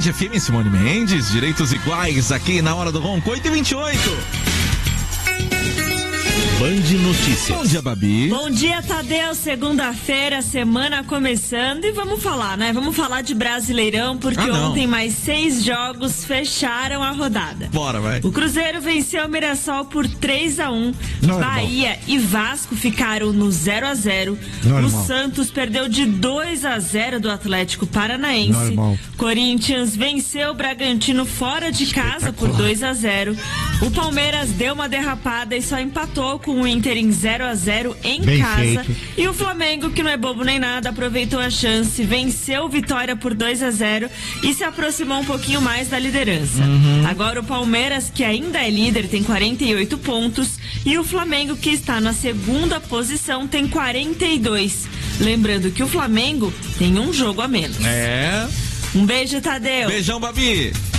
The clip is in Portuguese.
Band FM, Simone Mendes, direitos iguais aqui na Hora do Ronco, 8h28. Band Notícias. Bom dia, Babi. Bom dia, Tadeu. Segunda-feira, semana começando e vamos falar, né? Vamos falar de Brasileirão, porque ontem mais 6 jogos fecharam a rodada. Bora, vai. O Cruzeiro venceu o Mirassol por 3-1. Bahia e Vasco ficaram no 0-0. O Santos perdeu de 2-0 do Atlético Paranaense. Corinthians venceu o Bragantino fora de casa por 2-0. O Palmeiras deu uma derrapada e só empatou com o Inter em 0-0 em casa. E o Flamengo, que não é bobo nem nada, aproveitou a chance, venceu o Vitória por 2-0 e se aproximou um pouquinho mais da liderança. Agora o Palmeiras, que ainda é líder, tem 48 pontos e o Flamengo, que está na segunda posição, tem 42. Lembrando que o Flamengo tem um jogo a menos. É. Um beijo, Tadeu. Beijão, Babi.